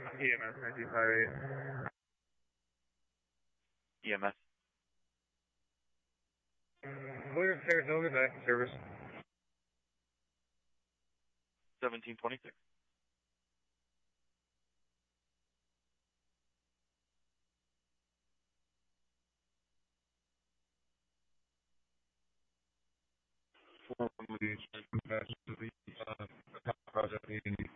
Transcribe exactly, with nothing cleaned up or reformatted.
E M S nine two five eight. E M S. William Saratoga, back in service. seventeen twenty-six. Formally dispatched to the uh, project meeting.